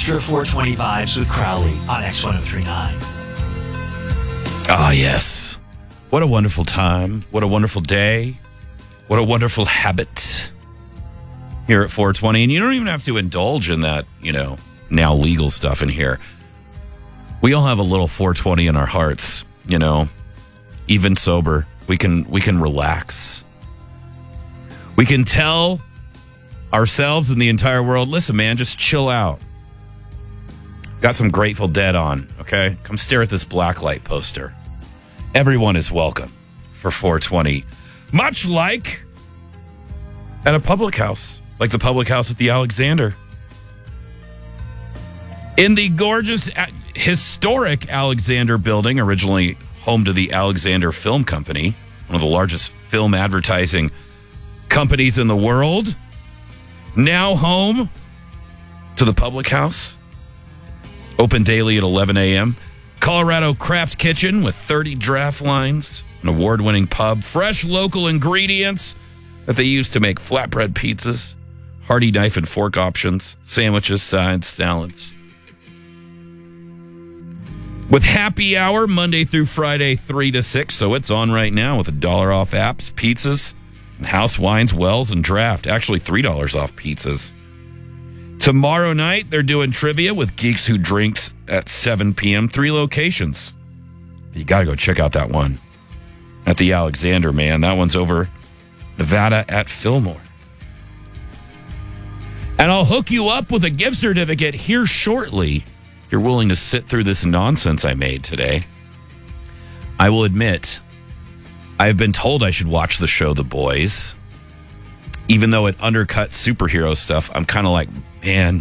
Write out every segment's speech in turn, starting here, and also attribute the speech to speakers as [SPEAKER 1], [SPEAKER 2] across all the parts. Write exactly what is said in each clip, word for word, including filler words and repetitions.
[SPEAKER 1] Extra four twenty Vibes with Crowley on X ten thirty-nine.
[SPEAKER 2] Ah, yes. What a wonderful time. What a wonderful day. What a wonderful habit here at four twenty. And you don't even have to indulge in that, you know, now legal stuff in here. We all have a little four twenty in our hearts, you know, even sober. We can we can relax. We can tell ourselves and the entire world, listen, man, just chill out. Got some Grateful Dead on, okay? Come stare at this blacklight poster. Everyone is welcome for four twenty. Much like at a public house, like the public house at the Alexander. In the gorgeous, historic Alexander building, originally home to the Alexander Film Company, one of the largest film advertising companies in the world, now home to the public house, open daily at eleven a.m., Colorado Craft Kitchen with thirty draft lines, an award-winning pub, fresh local ingredients that they use to make flatbread pizzas, hearty knife and fork options, sandwiches, sides, salads. With happy hour Monday through Friday, three to six, so it's on right now with a dollar off apps, pizzas, and house wines, wells, and draft. Actually, three dollars off pizzas. Tomorrow night, they're doing trivia with Geeks Who Drinks at seven p.m. Three locations. You got to go check out that one at the Alexander, man. That one's over Nevada at Fillmore. And I'll hook you up with a gift certificate here shortly if you're willing to sit through this nonsense I made today. I will admit, I've been told I should watch the show The Boys. Even though it undercuts superhero stuff, I'm kind of like, man,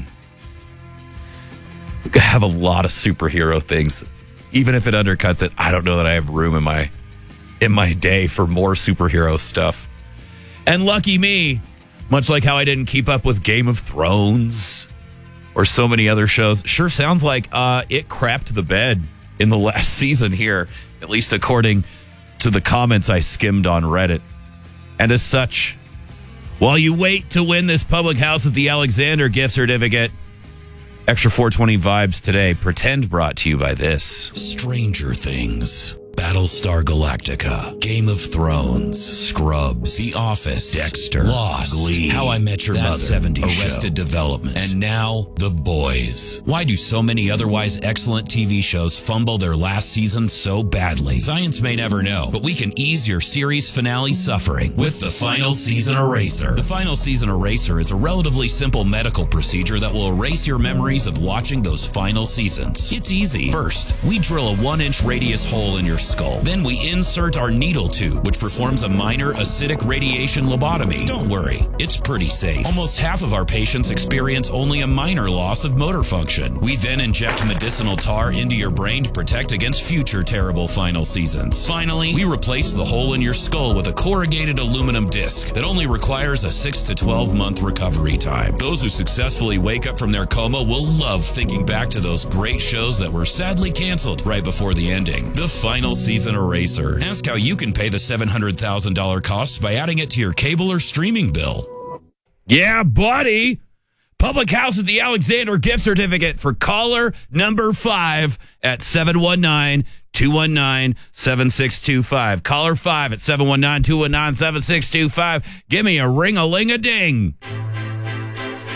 [SPEAKER 2] I have a lot of superhero things. Even if it undercuts it, I don't know that I have room in my in my day for more superhero stuff. And lucky me, much like how I didn't keep up with Game of Thrones or so many other shows, sure sounds like uh, it crapped the bed in the last season here, at least according to the comments I skimmed on Reddit. And as such, while you wait to win this public house at the Alexander gift certificate, Extra four twenty Vibes today, pretend brought to you by this. Stranger Things, Battlestar Galactica, Game of Thrones, Scrubs, The Office, Dexter, Lost, Glee, How I Met Your Mother, seventies Arrested Show. Development, and now The Boys. Why do so many otherwise excellent T V shows fumble their last season so badly? Science may never know, but we can ease your series finale suffering with the Final Season Eraser. The Final Season Eraser is a relatively simple medical procedure that will erase your memories of watching those final seasons. It's easy. First, we drill a one-inch radius hole in your skull. Then we insert our needle tube, which performs a minor acidic radiation lobotomy. Don't worry, it's pretty safe. Almost half of our patients experience only a minor loss of motor function. We then inject medicinal tar into your brain to protect against future terrible final seasons. Finally, we replace the hole in your skull with a corrugated aluminum disc that only requires a six to twelve month recovery time. Those who successfully wake up from their coma will love thinking back to those great shows that were sadly canceled right before the ending. The Final Season Eraser. Ask how you can pay the seven hundred thousand dollars cost by adding it to your cable or streaming bill. Yeah, buddy. Public House at the Alexander gift certificate for caller number five at seven one nine, two one nine, seven six two five. Caller five at seven one nine, two one nine, seven six two five. Give me a ring-a-ling-a-ding.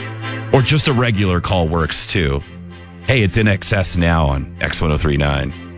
[SPEAKER 2] Or just a regular call works, too. Hey, it's In Excess now on X ten thirty-nine.